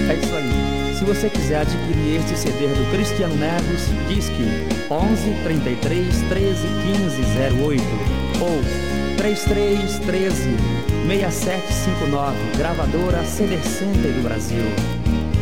É isso aí. Se você quiser adquirir este CD do Cristiano Neves, disque 11 33 13 15 08 ou 33 13 6759, gravadora CD Center do Brasil.